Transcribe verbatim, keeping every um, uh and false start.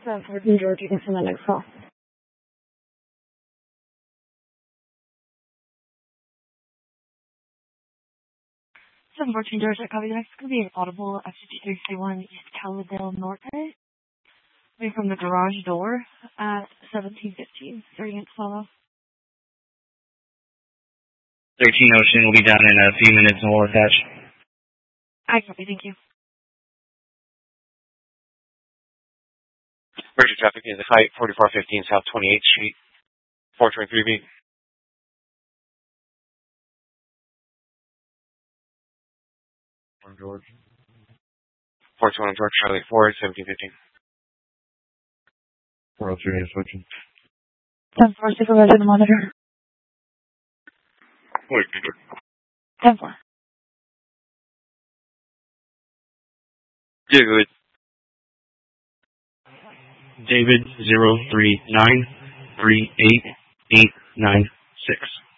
seven fourteen George, you can send the next call. seven fourteen George, I copy. The next is going to be an audible at fifty-three fifty-one East Caladale Norte. Coming from the garage door at seventeen fifteen. Starting at follow. thirteen Ocean will be down in a few minutes and we'll attach. I copy, thank you. Emergency traffic is the flight forty-four fifteen South twenty-eighth Street, four twenty-three B. George. four twenty George, Charlie Ford, seventeen fifteen. four oh three, switching. ten four, supervisor the monitor. Wait, ten four. David. David zero three nine three eight eight nine six.